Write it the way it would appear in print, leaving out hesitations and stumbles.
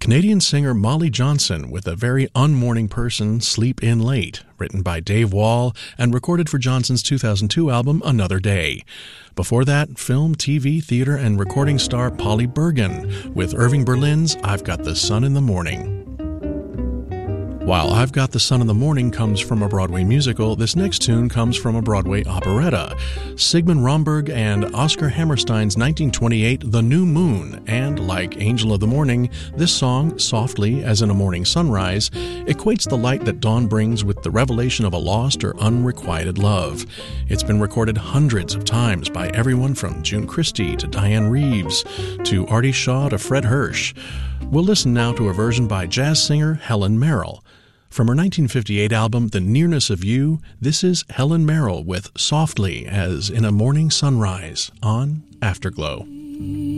Canadian singer Molly Johnson with A Very Unmorning Person, Sleep In Late, written by Dave Wall and recorded for Johnson's 2002 album Another Day. Before that, film, TV, theater, and recording star Polly Bergen with Irving Berlin's I've Got the Sun in the Morning. While I've Got the Sun in the Morning comes from a Broadway musical, this next tune comes from a Broadway operetta, Sigmund Romberg and Oscar Hammerstein's 1928 The New Moon, and like Angel of the Morning, this song, softly as in a morning sunrise, equates the light that dawn brings with the revelation of a lost or unrequited love. It's been recorded hundreds of times by everyone from June Christy to Diane Reeves to Artie Shaw to Fred Hirsch. We'll listen now to a version by jazz singer Helen Merrill. From her 1958 album, The Nearness of You, this is Helen Merrill with Softly as in a Morning Sunrise on Afterglow.